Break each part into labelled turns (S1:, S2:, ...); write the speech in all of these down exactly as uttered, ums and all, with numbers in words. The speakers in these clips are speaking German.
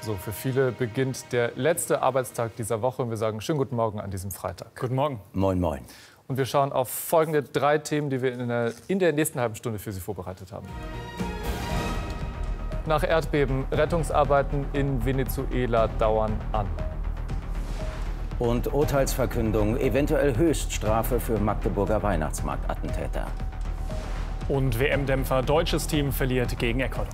S1: So, für viele beginnt der letzte Arbeitstag dieser Woche und wir sagen schönen guten Morgen an diesem Freitag.
S2: Guten Morgen.
S3: Moin, moin.
S1: Und wir schauen auf folgende drei Themen, die wir in der, in der nächsten halben Stunde für Sie vorbereitet haben. Nach Erdbeben, Rettungsarbeiten in Venezuela dauern an.
S3: Und Urteilsverkündung, eventuell Höchststrafe für Magdeburger Weihnachtsmarktattentäter.
S2: Und W M-Dämpfer, deutsches Team verliert gegen Ecuador.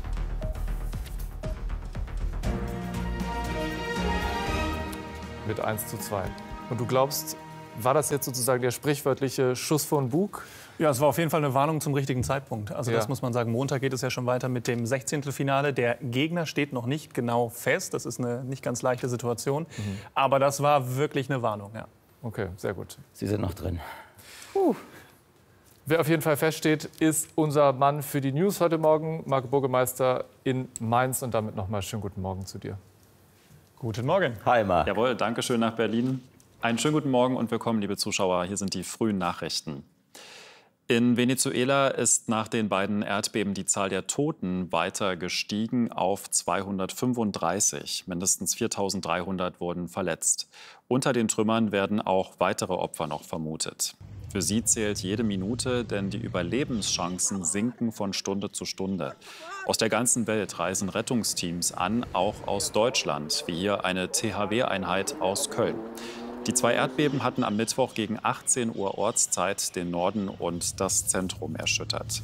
S1: Mit eins zu zwei. Und du glaubst, war das jetzt sozusagen der sprichwörtliche Schuss von Bug?
S2: Ja, es war auf jeden Fall eine Warnung zum richtigen Zeitpunkt. Also
S1: Ja.
S2: das muss man sagen. Montag geht es ja schon weiter mit dem Sechzehntelfinale. Der Gegner steht noch nicht genau fest. Das ist eine nicht ganz leichte Situation. Mhm. Aber das war wirklich eine Warnung, ja.
S1: Okay, sehr gut.
S3: Sie sind noch drin.
S1: Puh. Wer auf jeden Fall feststeht, ist unser Mann für die News heute Morgen, Marco Burgemeister in Mainz. Und damit noch mal schönen guten Morgen zu dir.
S2: Guten Morgen.
S3: Hi, Marc.
S4: Jawohl, danke schön nach Berlin. Einen schönen guten Morgen und willkommen, liebe Zuschauer. Hier sind die frühen Nachrichten. In Venezuela ist nach den beiden Erdbeben die Zahl der Toten weiter gestiegen auf zweihundertfünfunddreißig. Mindestens viertausenddreihundert wurden verletzt. Unter den Trümmern werden auch weitere Opfer noch vermutet. Für sie zählt jede Minute, denn die Überlebenschancen sinken von Stunde zu Stunde. Aus der ganzen Welt reisen Rettungsteams an, auch aus Deutschland, wie hier eine T H W-Einheit aus Köln. Die zwei Erdbeben hatten am Mittwoch gegen achtzehn Uhr Ortszeit den Norden und das Zentrum erschüttert.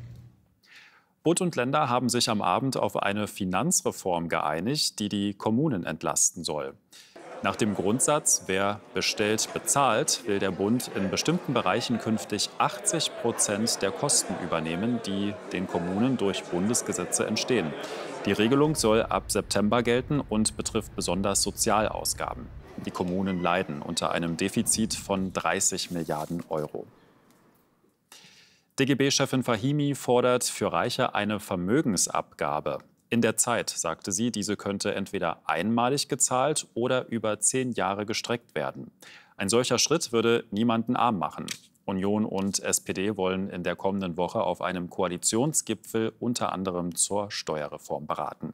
S4: Bund und Länder haben sich am Abend auf eine Finanzreform geeinigt, die die Kommunen entlasten soll. Nach dem Grundsatz, wer bestellt, bezahlt, will der Bund in bestimmten Bereichen künftig achtzig Prozent der Kosten übernehmen, die den Kommunen durch Bundesgesetze entstehen. Die Regelung soll ab September gelten und betrifft besonders Sozialausgaben. Die Kommunen leiden unter einem Defizit von dreißig Milliarden Euro. D G B-Chefin Fahimi fordert für Reiche eine Vermögensabgabe. In der Zeit, sagte sie, diese könnte entweder einmalig gezahlt oder über zehn Jahre gestreckt werden. Ein solcher Schritt würde niemanden arm machen. Union und S P D wollen in der kommenden Woche auf einem Koalitionsgipfel unter anderem zur Steuerreform beraten.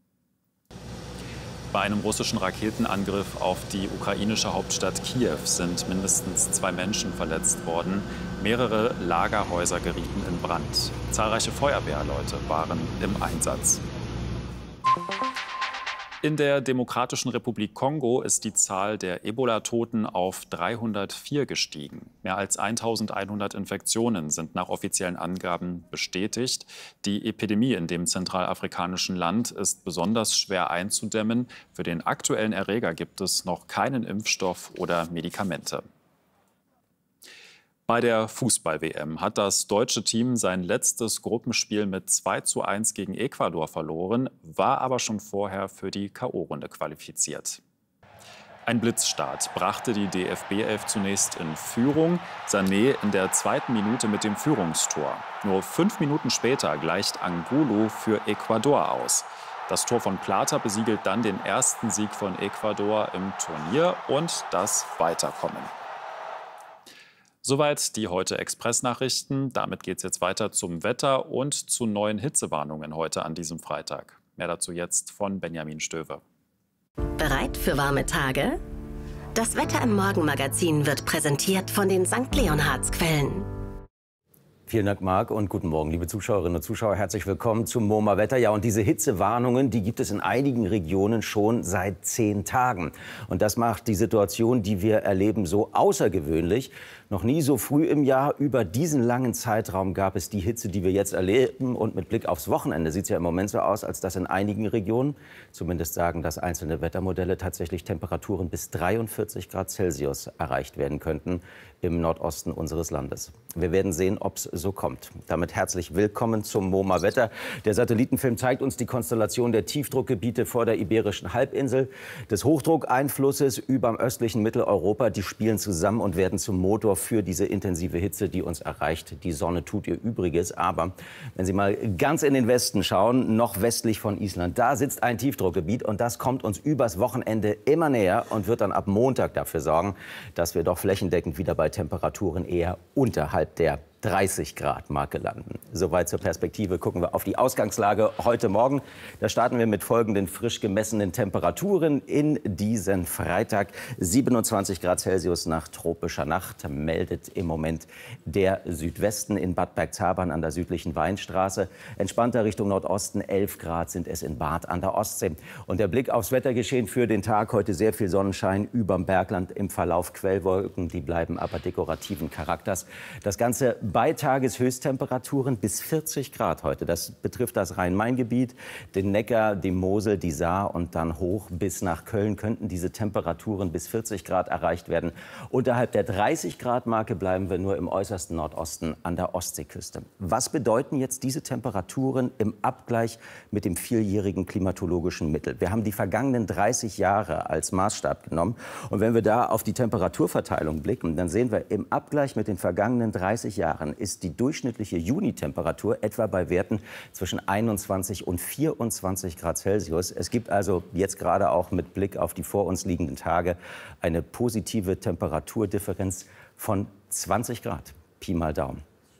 S4: Bei einem russischen Raketenangriff auf die ukrainische Hauptstadt Kiew sind mindestens zwei Menschen verletzt worden. Mehrere Lagerhäuser gerieten in Brand. Zahlreiche Feuerwehrleute waren im Einsatz. In der Demokratischen Republik Kongo ist die Zahl der Ebola-Toten auf dreihundertvier gestiegen. Mehr als eintausendeinhundert Infektionen sind nach offiziellen Angaben bestätigt. Die Epidemie in dem zentralafrikanischen Land ist besonders schwer einzudämmen. Für den aktuellen Erreger gibt es noch keinen Impfstoff oder Medikamente. Bei der Fußball-W M hat das deutsche Team sein letztes Gruppenspiel mit zwei zu eins gegen Ecuador verloren, war aber schon vorher für die K O-Runde qualifiziert. Ein Blitzstart brachte die D F B-Elf zunächst in Führung. Sané in der zweiten Minute mit dem Führungstor. Nur fünf Minuten später gleicht Angulo für Ecuador aus. Das Tor von Plata besiegelt dann den ersten Sieg von Ecuador im Turnier und das Weiterkommen. Soweit die heute Express-Nachrichten. Damit geht es jetzt weiter zum Wetter und zu neuen Hitzewarnungen heute an diesem Freitag. Mehr dazu jetzt von Benjamin Stöwe.
S5: Bereit für warme Tage? Das Wetter im Morgenmagazin wird präsentiert von den Sankt Leonhards-Quellen.
S3: Vielen Dank, Marc, und guten Morgen, liebe Zuschauerinnen und Zuschauer. Herzlich willkommen zum MoMA Wetter. Ja, und diese Hitzewarnungen, die gibt es in einigen Regionen schon seit zehn Tagen. Und das macht die Situation, die wir erleben, so außergewöhnlich. Noch nie so früh im Jahr über diesen langen Zeitraum gab es die Hitze, die wir jetzt erleben. Und mit Blick aufs Wochenende sieht es ja im Moment so aus, als dass in einigen Regionen, zumindest sagen das einzelne Wettermodelle, tatsächlich Temperaturen bis dreiundvierzig Grad Celsius erreicht werden könnten im Nordosten unseres Landes. Wir werden sehen, ob es so kommt. Damit herzlich willkommen zum MoMA Wetter. Der Satellitenfilm zeigt uns die Konstellation der Tiefdruckgebiete vor der Iberischen Halbinsel, des Hochdruckeinflusses über dem östlichen Mitteleuropa. Die spielen zusammen und werden zum Motor für diese intensive Hitze, die uns erreicht. Die Sonne tut ihr Übriges. Aber wenn Sie mal ganz in den Westen schauen, noch westlich von Island, da sitzt ein Tiefdruckgebiet und das kommt uns übers Wochenende immer näher und wird dann ab Montag dafür sorgen, dass wir doch flächendeckend wieder bei Temperaturen eher unterhalb der dreißig Grad Marke landen. Soweit zur Perspektive. Gucken wir auf die Ausgangslage heute Morgen. Da starten wir mit folgenden frisch gemessenen Temperaturen in diesen Freitag. siebenundzwanzig Grad Celsius nach tropischer Nacht meldet im Moment der Südwesten in Bad Bergzabern an der südlichen Weinstraße. Entspannter Richtung Nordosten, elf Grad sind es in Barth an der Ostsee. Und der Blick aufs Wettergeschehen für den Tag. Heute sehr viel Sonnenschein überm Bergland, im Verlauf Quellwolken. Die bleiben aber dekorativen Charakters. Das Ganze bei Tageshöchsttemperaturen bis vierzig Grad heute. Das betrifft das Rhein-Main-Gebiet, den Neckar, die Mosel, die Saar und dann hoch bis nach Köln könnten diese Temperaturen bis vierzig Grad erreicht werden. Unterhalb der dreißig Grad Marke bleiben wir nur im äußersten Nordosten an der Ostseeküste. Was bedeuten jetzt diese Temperaturen im Abgleich mit dem vierjährigen klimatologischen Mittel? Wir haben die vergangenen dreißig Jahre als Maßstab genommen. Und wenn wir da auf die Temperaturverteilung blicken, dann sehen wir, im Abgleich mit den vergangenen dreißig Jahren ist die durchschnittliche Junitemperatur etwa bei Werten zwischen einundzwanzig und vierundzwanzig Grad Celsius. Es gibt also jetzt gerade auch mit Blick auf die vor uns liegenden Tage eine positive Temperaturdifferenz von zwanzig Grad. Pi mal Daumen.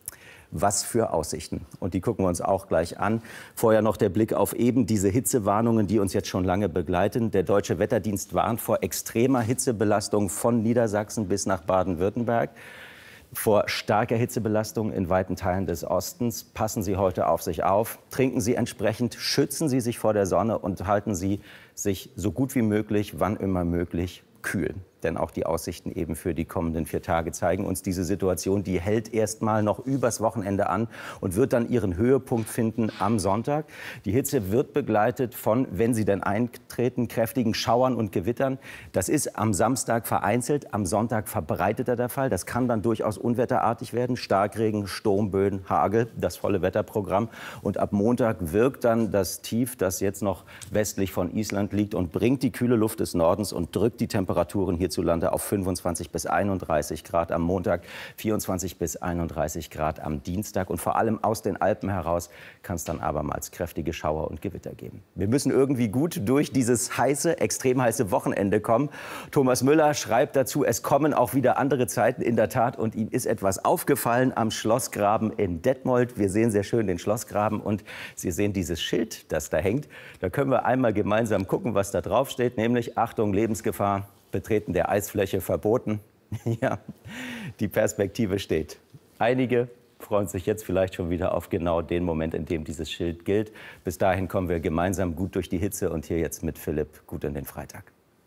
S3: Was für Aussichten. Und die gucken wir uns auch gleich an. Vorher noch der Blick auf eben diese Hitzewarnungen, die uns jetzt schon lange begleiten. Der Deutsche Wetterdienst warnt vor extremer Hitzebelastung von Niedersachsen bis nach Baden-Württemberg. Vor starker Hitzebelastung in weiten Teilen des Ostens. Passen Sie heute auf sich auf, trinken Sie entsprechend, schützen Sie sich vor der Sonne und halten Sie sich so gut wie möglich, wann immer möglich, kühl. Denn auch die Aussichten eben für die kommenden vier Tage zeigen uns, diese Situation, die hält erst mal noch übers Wochenende an und wird dann ihren Höhepunkt finden am Sonntag. Die Hitze wird begleitet von, wenn sie denn eintreten, kräftigen Schauern und Gewittern. Das ist am Samstag vereinzelt, am Sonntag verbreiteter der Fall. Das kann dann durchaus unwetterartig werden. Starkregen, Sturmböen, Hagel, das volle Wetterprogramm. Und ab Montag wirkt dann das Tief, das jetzt noch westlich von Island liegt und bringt die kühle Luft des Nordens und drückt die Temperaturen hier hierzulande auf fünfundzwanzig bis einunddreißig Grad am Montag, vierundzwanzig bis einunddreißig Grad am Dienstag. Und vor allem aus den Alpen heraus kann es dann abermals kräftige Schauer und Gewitter geben. Wir müssen irgendwie gut durch dieses heiße, extrem heiße Wochenende kommen. Thomas Müller schreibt dazu, es kommen auch wieder andere Zeiten in der Tat. Und ihm ist etwas aufgefallen am Schlossgraben in Detmold. Wir sehen sehr schön den Schlossgraben und Sie sehen dieses Schild, das da hängt. Da können wir einmal gemeinsam gucken, was da drauf steht, nämlich Achtung, Lebensgefahr. Betreten der Eisfläche verboten. Ja, die Perspektive steht. Einige freuen sich jetzt vielleicht schon wieder auf genau den Moment, in dem dieses Schild gilt. Bis dahin kommen wir gemeinsam gut durch die Hitze und hier jetzt mit Philipp gut in den Freitag.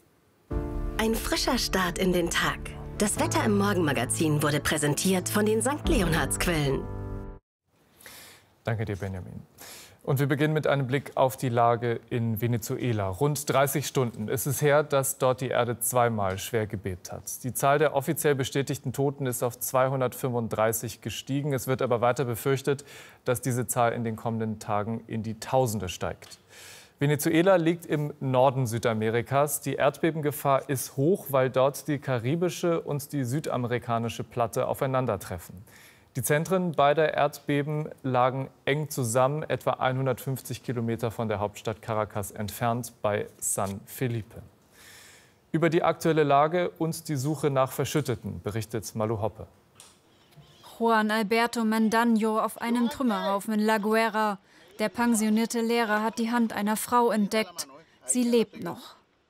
S5: Ein frischer Start in den Tag. Das Wetter im Morgenmagazin wurde präsentiert von den Sankt Leonhards-Quellen.
S1: Danke dir, Benjamin. Und wir beginnen mit einem Blick auf die Lage in Venezuela. Rund dreißig Stunden ist es her, dass dort die Erde zweimal schwer gebebt hat. Die Zahl der offiziell bestätigten Toten ist auf zweihundertfünfunddreißig gestiegen. Es wird aber weiter befürchtet, dass diese Zahl in den kommenden Tagen in die Tausende steigt. Venezuela liegt im Norden Südamerikas. Die Erdbebengefahr ist hoch, weil dort die karibische und die südamerikanische Platte aufeinandertreffen. Die Zentren beider Erdbeben lagen eng zusammen, etwa hundertfünfzig Kilometer von der Hauptstadt Caracas entfernt, bei San Felipe. Über die aktuelle Lage und die Suche nach Verschütteten berichtet Malu Hoppe.
S6: Juan Alberto Mendaño auf einem Trümmerhaufen in La Guera. Der pensionierte Lehrer hat die Hand einer Frau entdeckt. Sie lebt noch.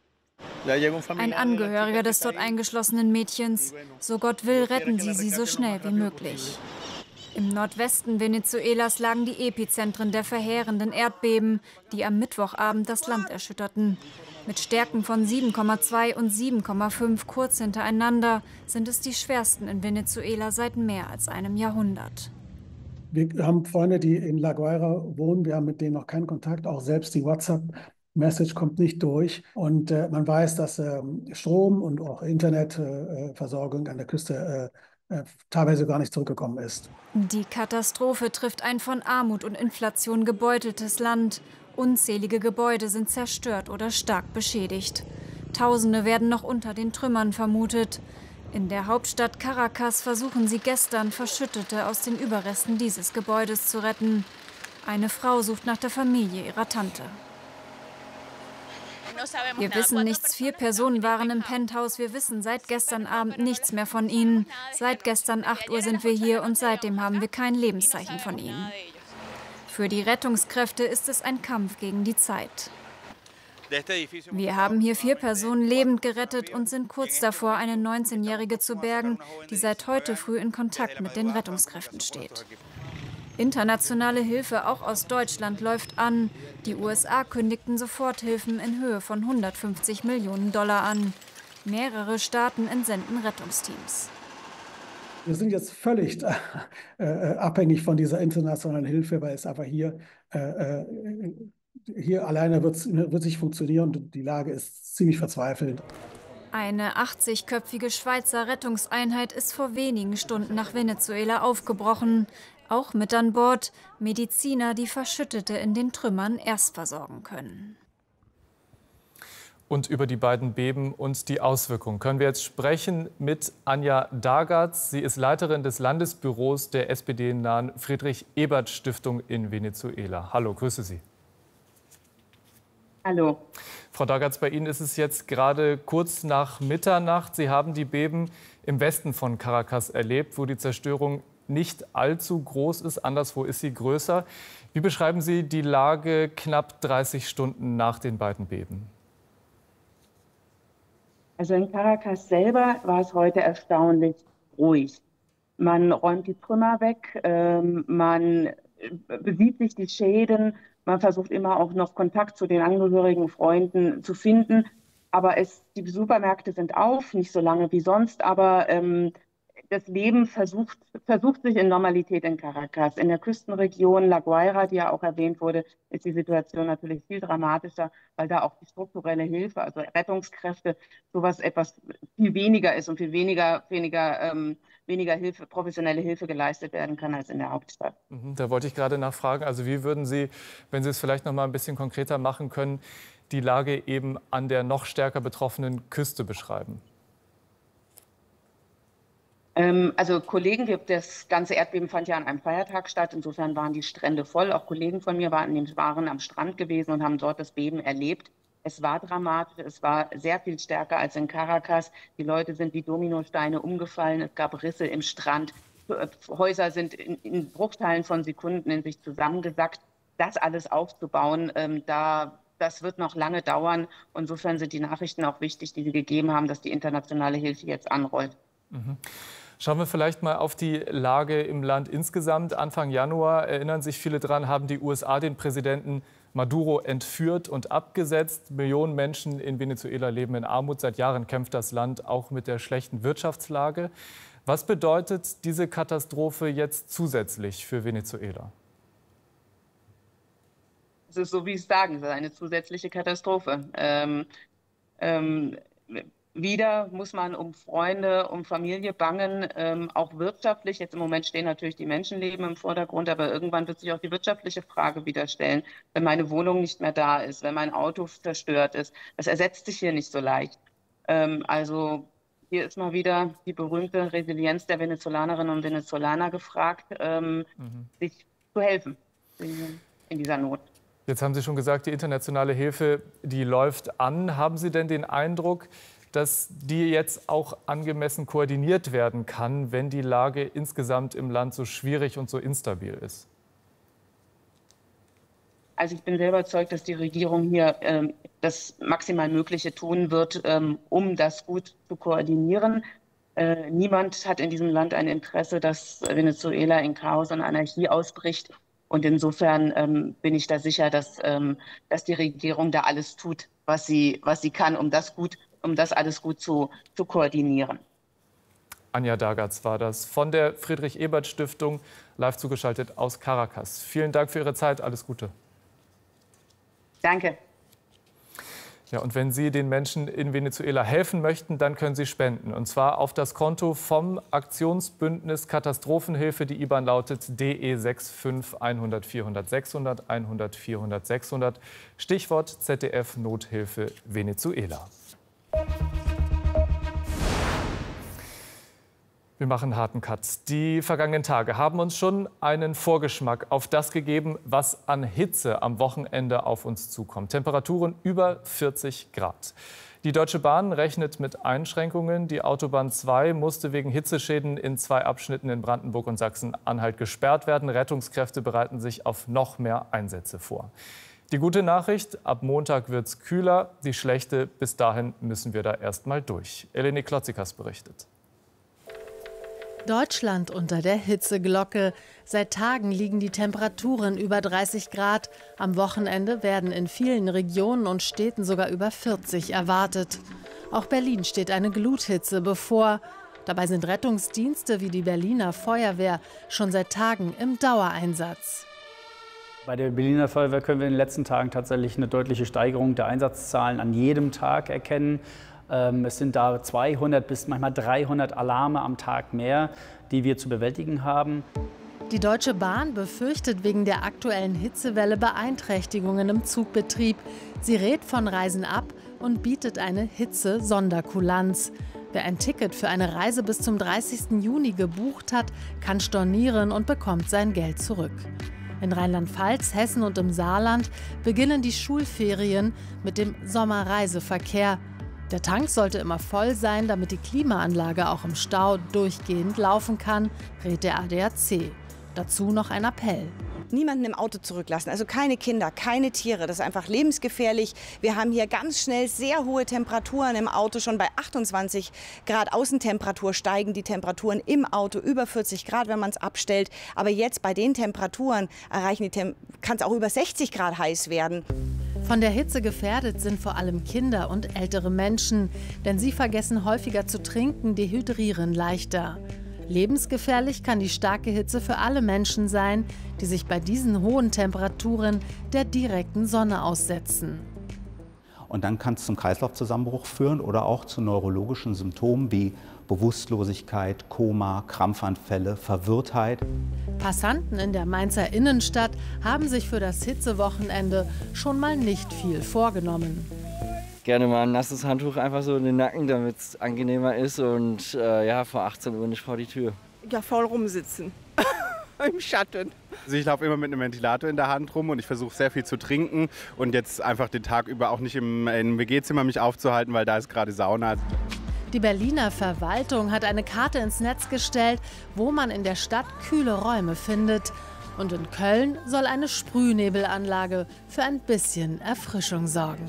S6: Ein Angehöriger des dort eingeschlossenen Mädchens. So Gott will, retten sie sie so schnell wie möglich. Im Nordwesten Venezuelas lagen die Epizentren der verheerenden Erdbeben, die am Mittwochabend das Land erschütterten. Mit Stärken von sieben Komma zwei und sieben Komma fünf kurz hintereinander sind es die schwersten in Venezuela seit mehr als einem Jahrhundert.
S7: Wir haben Freunde, die in La Guaira wohnen. Wir haben mit denen noch keinen Kontakt. Auch selbst die WhatsApp-Message kommt nicht durch. Und äh, man weiß, dass äh, Strom und auch Internetversorgung äh, an der Küste äh, äh, teilweise gar nicht zurückgekommen ist.
S6: Die Katastrophe trifft ein von Armut und Inflation gebeuteltes Land. Unzählige Gebäude sind zerstört oder stark beschädigt. Tausende werden noch unter den Trümmern vermutet. In der Hauptstadt Caracas versuchen sie gestern, Verschüttete aus den Überresten dieses Gebäudes zu retten. Eine Frau sucht nach der Familie ihrer Tante. Wir wissen nichts. Vier Personen waren im Penthouse. Wir wissen seit gestern Abend nichts mehr von ihnen. Seit gestern acht Uhr sind wir hier und seitdem haben wir kein Lebenszeichen von ihnen. Für die Rettungskräfte ist es ein Kampf gegen die Zeit. Wir haben hier vier Personen lebend gerettet und sind kurz davor, eine neunzehnjährige zu bergen, die seit heute früh in Kontakt mit den Rettungskräften steht. Internationale Hilfe, auch aus Deutschland, läuft an. Die U S A kündigten Soforthilfen in Höhe von hundertfünfzig Millionen Dollar an. Mehrere Staaten entsenden Rettungsteams.
S7: Wir sind jetzt völlig äh, abhängig von dieser internationalen Hilfe, weil es einfach hier äh, Hier alleine wird es nicht funktionieren und die Lage ist ziemlich verzweifelnd.
S6: Eine achtzigköpfige Schweizer Rettungseinheit ist vor wenigen Stunden nach Venezuela aufgebrochen. Auch mit an Bord Mediziner, die Verschüttete in den Trümmern erst versorgen können.
S1: Und über die beiden Beben und die Auswirkungen können wir jetzt sprechen mit Anja Dagatz. Sie ist Leiterin des Landesbüros der S P D-nahen Friedrich-Ebert-Stiftung in Venezuela. Hallo, grüße Sie.
S8: Hallo.
S1: Frau Dagatz, bei Ihnen ist es jetzt gerade kurz nach Mitternacht. Sie haben die Beben im Westen von Caracas erlebt, wo die Zerstörung nicht allzu groß ist. Anderswo ist sie größer. Wie beschreiben Sie die Lage knapp dreißig Stunden nach den beiden Beben?
S8: Also in Caracas selber war es heute erstaunlich ruhig. Man räumt die Trümmer weg, ähm, man besieht sich die Schäden. Man versucht immer auch noch Kontakt zu den Angehörigen, Freunden zu finden. Aber es, die Supermärkte sind auf, nicht so lange wie sonst. Aber ähm, das Leben versucht, versucht sich in Normalität in Caracas. In der Küstenregion La Guaira, die ja auch erwähnt wurde, ist die Situation natürlich viel dramatischer, weil da auch die strukturelle Hilfe, also Rettungskräfte, sowas etwas viel weniger ist und viel weniger, weniger ähm, weniger Hilfe, professionelle Hilfe geleistet werden kann als in der Hauptstadt.
S1: Da wollte ich gerade nachfragen, also wie würden Sie, wenn Sie es vielleicht noch mal ein bisschen konkreter machen können, die Lage eben an der noch stärker betroffenen Küste beschreiben?
S8: Ähm, also Kollegen, das ganze Erdbeben fand ja an einem Feiertag statt, insofern waren die Strände voll. Auch Kollegen von mir waren, waren am Strand gewesen und haben dort das Beben erlebt. Es war dramatisch, es war sehr viel stärker als in Caracas. Die Leute sind wie Dominosteine umgefallen, es gab Risse im Strand, Häuser sind in, in Bruchteilen von Sekunden in sich zusammengesackt. Das alles aufzubauen, ähm, da, das wird noch lange dauern. Insofern sind die Nachrichten auch wichtig, die Sie gegeben haben, dass die internationale Hilfe jetzt anrollt.
S1: Mhm. Schauen wir vielleicht mal auf die Lage im Land insgesamt. Anfang Januar, erinnern sich viele dran, haben die U S A den Präsidenten Maduro entführt und abgesetzt. Millionen Menschen in Venezuela leben in Armut. Seit Jahren kämpft das Land auch mit der schlechten Wirtschaftslage. Was bedeutet diese Katastrophe jetzt zusätzlich für Venezuela?
S8: Es ist so, wie Sie sagen, es ist eine zusätzliche Katastrophe. Ähm, ähm, Wieder muss man um Freunde, um Familie bangen, ähm, auch wirtschaftlich. Jetzt im Moment stehen natürlich die Menschenleben im Vordergrund, aber irgendwann wird sich auch die wirtschaftliche Frage wieder stellen, wenn meine Wohnung nicht mehr da ist, wenn mein Auto zerstört ist. Das ersetzt sich hier nicht so leicht. Ähm, also hier ist mal wieder die berühmte Resilienz der Venezolanerinnen und Venezolaner gefragt, ähm, mhm. sich zu helfen in, in dieser Not.
S1: Jetzt haben Sie schon gesagt, die internationale Hilfe, die läuft an. Haben Sie denn den Eindruck, dass die jetzt auch angemessen koordiniert werden kann, wenn die Lage insgesamt im Land so schwierig und so instabil ist?
S8: Also ich bin sehr überzeugt, dass die Regierung hier ähm, das maximal Mögliche tun wird, ähm, um das gut zu koordinieren. Äh, niemand hat in diesem Land ein Interesse, dass Venezuela in Chaos und Anarchie ausbricht. Und insofern ähm, bin ich da sicher, dass, ähm, dass die Regierung da alles tut, was sie, was sie kann, um das gut um das alles gut zu, zu koordinieren.
S1: Anja Dagatz war das von der Friedrich-Ebert-Stiftung, live zugeschaltet aus Caracas. Vielen Dank für Ihre Zeit, alles Gute.
S8: Danke.
S1: Ja, und wenn Sie den Menschen in Venezuela helfen möchten, dann können Sie spenden. Und zwar auf das Konto vom Aktionsbündnis Katastrophenhilfe. Die I B A N lautet D E sechs fünf hundert, vierhundert, sechshundert, hundert, vierhundert, sechshundert. Stichwort Z D F Nothilfe Venezuela. Wir machen einen harten Cut. Die vergangenen Tage haben uns schon einen Vorgeschmack auf das gegeben, was an Hitze am Wochenende auf uns zukommt. Temperaturen über vierzig Grad. Die Deutsche Bahn rechnet mit Einschränkungen. Die Autobahn zwei musste wegen Hitzeschäden in zwei Abschnitten in Brandenburg und Sachsen-Anhalt gesperrt werden. Rettungskräfte bereiten sich auf noch mehr Einsätze vor. Die gute Nachricht, ab Montag wird es kühler. Die schlechte, bis dahin müssen wir da erst mal durch. Eleni Klotzikas berichtet.
S9: Deutschland unter der Hitzeglocke. Seit Tagen liegen die Temperaturen über dreißig Grad. Am Wochenende werden in vielen Regionen und Städten sogar über vierzig erwartet. Auch Berlin steht eine Gluthitze bevor. Dabei sind Rettungsdienste wie die Berliner Feuerwehr schon seit Tagen im Dauereinsatz.
S10: Bei der Berliner Feuerwehr können wir in den letzten Tagen tatsächlich eine deutliche Steigerung der Einsatzzahlen an jedem Tag erkennen. Es sind da zweihundert bis manchmal dreihundert Alarme am Tag mehr, die wir zu bewältigen haben.
S9: Die Deutsche Bahn befürchtet wegen der aktuellen Hitzewelle Beeinträchtigungen im Zugbetrieb. Sie rät von Reisen ab und bietet eine Hitze-Sonderkulanz. Wer ein Ticket für eine Reise bis zum dreißigsten Juni gebucht hat, kann stornieren und bekommt sein Geld zurück. In Rheinland-Pfalz, Hessen und im Saarland beginnen die Schulferien mit dem Sommerreiseverkehr. Der Tank sollte immer voll sein, damit die Klimaanlage auch im Stau durchgehend laufen kann, rät der A D A C. Dazu noch ein Appell.
S11: Niemanden im Auto zurücklassen, also keine Kinder, keine Tiere. Das ist einfach lebensgefährlich. Wir haben hier ganz schnell sehr hohe Temperaturen im Auto. Schon bei achtundzwanzig Grad Außentemperatur steigen die Temperaturen im Auto über vierzig Grad, wenn man es abstellt. Aber jetzt bei den Temperaturen erreichen die Tem- kann es auch über sechzig Grad heiß werden.
S9: Von der Hitze gefährdet sind vor allem Kinder und ältere Menschen, denn sie vergessen häufiger zu trinken, dehydrieren leichter. Lebensgefährlich kann die starke Hitze für alle Menschen sein, die sich bei diesen hohen Temperaturen der direkten Sonne aussetzen.
S12: Und dann kann es zum Kreislaufzusammenbruch führen oder auch zu neurologischen Symptomen wie Bewusstlosigkeit, Koma, Krampfanfälle, Verwirrtheit.
S9: Passanten in der Mainzer Innenstadt haben sich für das Hitzewochenende schon mal nicht viel vorgenommen.
S13: Gerne mal ein nasses Handtuch einfach so in den Nacken, damit es angenehmer ist. Und äh, ja, vor achtzehn Uhr nicht vor die Tür.
S14: Ja, faul rumsitzen. Im Schatten.
S15: Also ich laufe immer mit einem Ventilator in der Hand rum und ich versuche sehr viel zu trinken und jetzt einfach den Tag über auch nicht im, im W G-Zimmer mich aufzuhalten, weil da ist gerade Sauna.
S9: Die Berliner Verwaltung hat eine Karte ins Netz gestellt, wo man in der Stadt kühle Räume findet. Und in Köln soll eine Sprühnebelanlage für ein bisschen Erfrischung sorgen.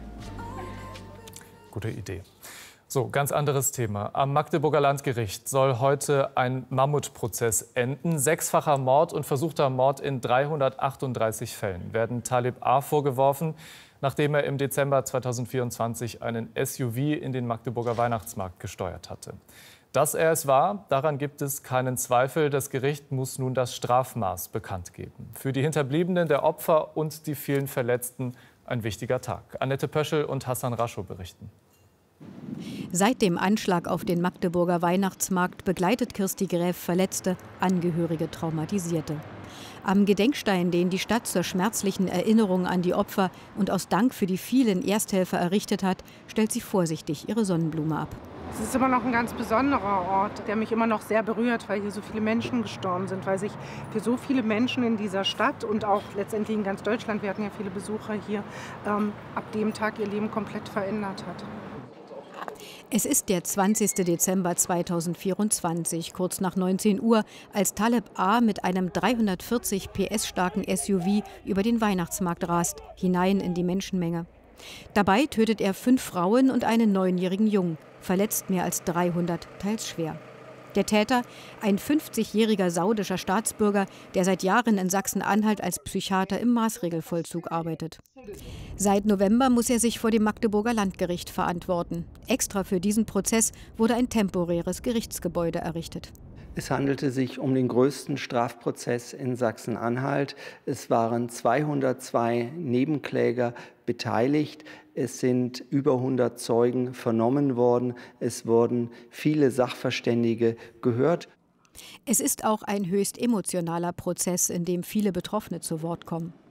S1: Gute Idee. So, ganz anderes Thema. Am Magdeburger Landgericht soll heute ein Mammutprozess enden. Sechsfacher Mord und versuchter Mord in dreihundertachtunddreißig Fällen werden Talib A. vorgeworfen, nachdem er im Dezember zweitausendvierundzwanzig einen S U V in den Magdeburger Weihnachtsmarkt gesteuert hatte. Dass er es war, daran gibt es keinen Zweifel. Das Gericht muss nun das Strafmaß bekannt geben. Für die Hinterbliebenen der Opfer und die vielen Verletzten ein wichtiger Tag. Annette Pöschel und Hassan Raschow berichten.
S16: Seit dem Anschlag auf den Magdeburger Weihnachtsmarkt begleitet Kirsti Gräf Verletzte, Angehörige, Traumatisierte. Am Gedenkstein, den die Stadt zur schmerzlichen Erinnerung an die Opfer und aus Dank für die vielen Ersthelfer errichtet hat, stellt sie vorsichtig ihre Sonnenblume ab.
S17: Es ist immer noch ein ganz besonderer Ort, der mich immer noch sehr berührt, weil hier so viele Menschen gestorben sind, weil sich für so viele Menschen in dieser Stadt und auch letztendlich in ganz Deutschland, wir hatten ja viele Besucher hier, ähm, ab dem Tag ihr Leben komplett verändert hat.
S16: Es ist der zwanzigste Dezember zweitausendvierundzwanzig, kurz nach neunzehn Uhr, als Talib A. mit einem dreihundertvierzig P S starken S U V über den Weihnachtsmarkt rast, hinein in die Menschenmenge. Dabei tötet er fünf Frauen und einen neunjährigen Jungen, verletzt mehr als dreihundert, teils schwer. Der Täter, ein fünfzigjähriger saudischer Staatsbürger, der seit Jahren in Sachsen-Anhalt als Psychiater im Maßregelvollzug arbeitet. Seit November muss er sich vor dem Magdeburger Landgericht verantworten. Extra für diesen Prozess wurde ein temporäres Gerichtsgebäude errichtet.
S18: Es handelte sich um den größten Strafprozess in Sachsen-Anhalt. Es waren zweihundertzwei Nebenkläger beteiligt. Es sind über hundert Zeugen vernommen worden. Es wurden viele Sachverständige gehört.
S16: Es ist auch ein höchst emotionaler Prozess, in dem viele Betroffene zu Wort kommen.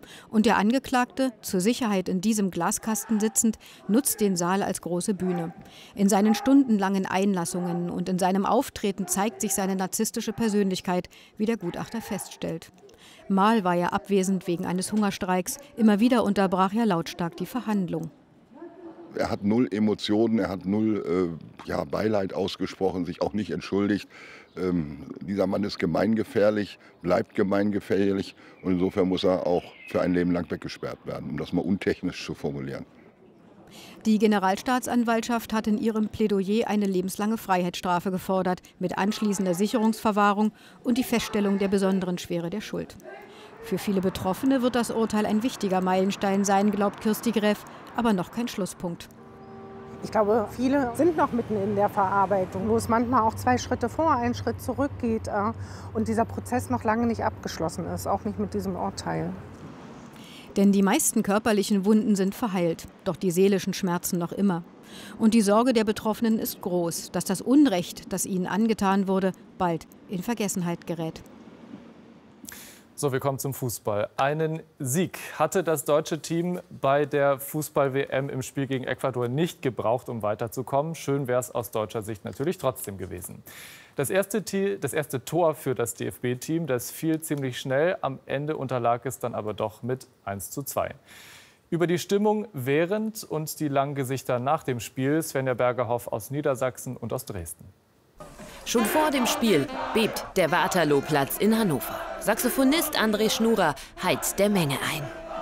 S16: Und der Angeklagte, zur Sicherheit in diesem Glaskasten sitzend, nutzt den Saal als große Bühne. In seinen stundenlangen Einlassungen und in seinem Auftreten zeigt sich seine narzisstische Persönlichkeit, wie der Gutachter feststellt. Mal war er abwesend wegen eines Hungerstreiks, immer wieder unterbrach er lautstark die Verhandlung.
S19: Er hat null Emotionen, er hat null äh, ja, Beileid ausgesprochen, sich auch nicht entschuldigt. Ähm, dieser Mann ist gemeingefährlich, bleibt gemeingefährlich und insofern muss er auch für ein Leben lang weggesperrt werden, um das mal untechnisch zu formulieren.
S16: Die Generalstaatsanwaltschaft hat in ihrem Plädoyer eine lebenslange Freiheitsstrafe gefordert, mit anschließender Sicherungsverwahrung und die Feststellung der besonderen Schwere der Schuld. Für viele Betroffene wird das Urteil ein wichtiger Meilenstein sein, glaubt Kirsti Greff, aber noch kein Schlusspunkt.
S17: Ich glaube, viele sind noch mitten in der Verarbeitung, wo es manchmal auch zwei Schritte vor, einen Schritt zurück geht und dieser Prozess noch lange nicht abgeschlossen ist, auch nicht mit diesem Urteil.
S16: Denn die meisten körperlichen Wunden sind verheilt, doch die seelischen Schmerzen noch immer. Und die Sorge der Betroffenen ist groß, dass das Unrecht, das ihnen angetan wurde, bald in Vergessenheit gerät.
S1: So, wir kommen zum Fußball. Einen Sieg hatte das deutsche Team bei der Fußball-W M im Spiel gegen Ecuador nicht gebraucht, um weiterzukommen. Schön wäre es aus deutscher Sicht natürlich trotzdem gewesen. Das erste, das erste Tor für das D F B-Team, das fiel ziemlich schnell. Am Ende unterlag es dann aber doch mit eins zu zwei. Über die Stimmung während und die langen Gesichter nach dem Spiel Svenja Bergerhoff aus Niedersachsen und aus Dresden.
S20: Schon vor dem Spiel bebt der Waterlooplatz in Hannover. Saxophonist André Schnurer heizt der Menge ein.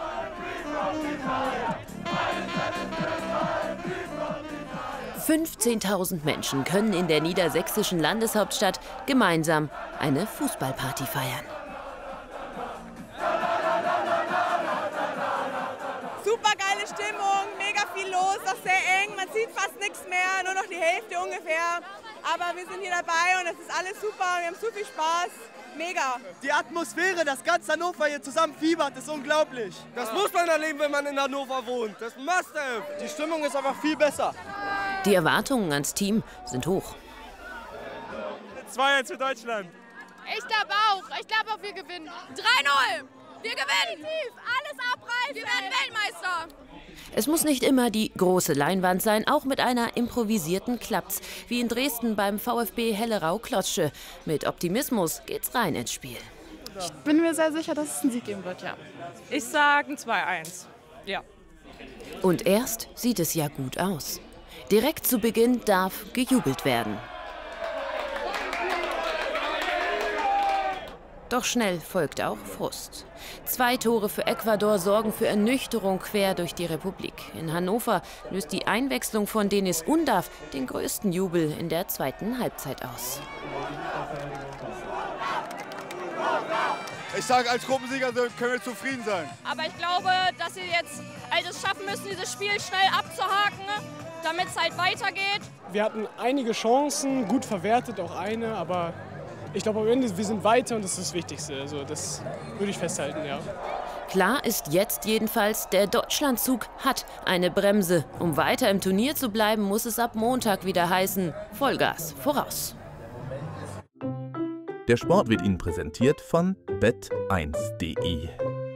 S20: fünfzehntausend Menschen können in der niedersächsischen Landeshauptstadt gemeinsam eine Fußballparty feiern.
S21: Super geile Stimmung, mega viel los, auch sehr eng, man sieht fast nichts mehr, nur noch die Hälfte ungefähr. Aber wir sind hier dabei und es ist alles super, wir haben so viel Spaß, mega.
S22: Die Atmosphäre, das ganze Hannover hier zusammen fiebert, ist unglaublich. Das muss man erleben, wenn man in Hannover wohnt, das must have. Die Stimmung ist einfach viel besser.
S20: Die Erwartungen ans Team sind hoch.
S22: zwei eins für Deutschland.
S23: Ich glaube auch, ich glaube auch, wir gewinnen. drei null, wir gewinnen. Alles abreißen. Wir werden Weltmeister.
S20: Es muss nicht immer die große Leinwand sein, auch mit einer improvisierten klappt's. Wie in Dresden beim VfB Hellerau-Klotzsche. Mit Optimismus geht's rein ins Spiel.
S24: Ich bin mir sehr sicher, dass es einen Sieg geben wird, ja.
S23: Ich sage ein zwei eins, ja.
S20: Und erst sieht es ja gut aus. Direkt zu Beginn darf gejubelt werden. Doch schnell folgt auch Frust. Zwei Tore für Ecuador sorgen für Ernüchterung quer durch die Republik. In Hannover löst die Einwechslung von Deniz Undav den größten Jubel in der zweiten Halbzeit aus.
S22: Ich sage, als Gruppensieger können wir zufrieden sein.
S23: Aber ich glaube, dass wir jetzt alles schaffen müssen, dieses Spiel schnell abzuhaken, damit es halt weitergeht.
S25: Wir hatten einige Chancen, gut verwertet, auch eine, aber ich glaube am Ende, wir sind weiter und das ist das Wichtigste. Also das würde ich festhalten, ja.
S20: Klar ist jetzt jedenfalls, der Deutschlandzug hat eine Bremse. Um weiter im Turnier zu bleiben, muss es ab Montag wieder heißen, Vollgas voraus.
S26: Der Sport wird Ihnen präsentiert von bet eins punkt de.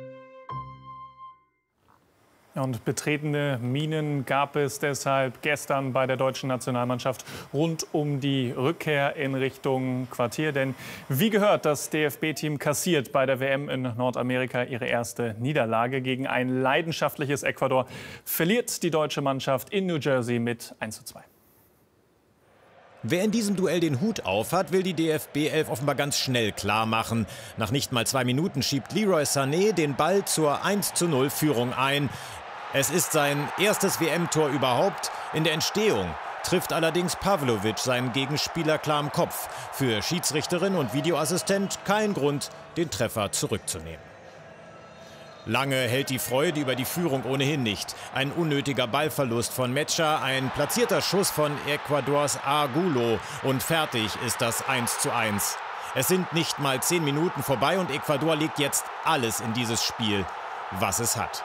S2: Und betretene Minen gab es deshalb gestern bei der deutschen Nationalmannschaft rund um die Rückkehr in Richtung Quartier. Denn wie gehört, das D F B-Team kassiert bei der W M in Nordamerika ihre erste Niederlage. Gegen ein leidenschaftliches Ecuador verliert die deutsche Mannschaft in New Jersey mit eins zu zwei.
S27: Wer in diesem Duell den Hut auf hat, will die D F B-Elf offenbar ganz schnell klar machen. Nach nicht mal zwei Minuten schiebt Leroy Sané den Ball zur eins zu null Führung ein. Es ist sein erstes W M-Tor überhaupt. In der Entstehung trifft allerdings Pavlovic seinen Gegenspieler klar im Kopf. Für Schiedsrichterin und Videoassistent kein Grund, den Treffer zurückzunehmen. Lange hält die Freude über die Führung ohnehin nicht. Ein unnötiger Ballverlust von Mecha, ein platzierter Schuss von Ecuadors Argulo und fertig ist das eins zu eins. Es sind nicht mal zehn Minuten vorbei und Ecuador legt jetzt alles in dieses Spiel, was es hat.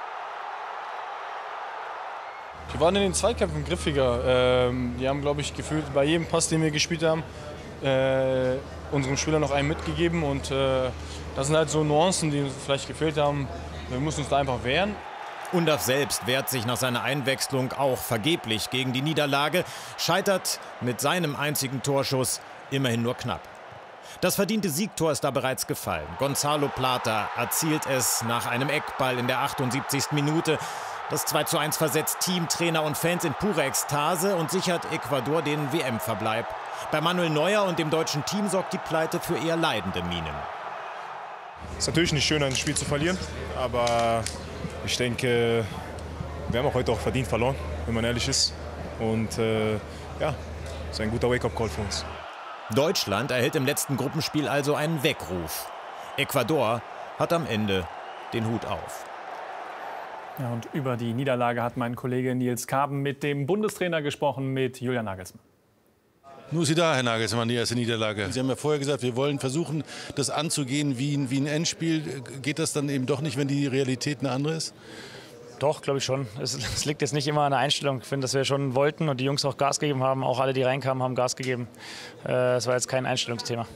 S28: Wir waren in den Zweikämpfen griffiger. Ähm, die haben, glaube ich, gefühlt bei jedem Pass, den wir gespielt haben, äh, unseren Spielern noch einen mitgegeben. Und äh, das sind halt so Nuancen, die uns vielleicht gefehlt haben. Wir müssen uns da einfach wehren.
S27: Undav selbst wehrt sich nach seiner Einwechslung auch vergeblich gegen die Niederlage, scheitert mit seinem einzigen Torschuss immerhin nur knapp. Das verdiente Siegtor ist da bereits gefallen. Gonzalo Plata erzielt es nach einem Eckball in der achtundsiebzigsten Minute. Das zwei zu eins versetzt Team, Trainer und Fans in pure Ekstase und sichert Ecuador den W M-Verbleib. Bei Manuel Neuer und dem deutschen Team sorgt die Pleite für eher leidende Mienen.
S28: Es ist natürlich nicht schön, ein Spiel zu verlieren, aber ich denke, wir haben auch heute auch verdient verloren, wenn man ehrlich ist. Und äh, ja, es ist ein guter Wake-up-Call für uns.
S27: Deutschland erhält im letzten Gruppenspiel also einen Weckruf. Ecuador hat am Ende den Hut auf.
S2: Ja, und über die Niederlage hat mein Kollege Nils Kaben mit dem Bundestrainer gesprochen, mit Julian Nagelsmann.
S3: Nur Sie da, Herr Nagelsmann, die erste Niederlage. Sie haben ja vorher gesagt, wir wollen versuchen, das anzugehen wie ein, wie ein Endspiel. Geht das dann eben doch nicht, wenn die Realität eine andere ist?
S4: Doch, glaube ich schon. Es, es liegt jetzt nicht immer an der Einstellung. Ich finde, dass wir schon wollten und die Jungs auch Gas gegeben haben. Auch alle, die reinkamen, haben Gas gegeben. Es war jetzt kein Einstellungsthema.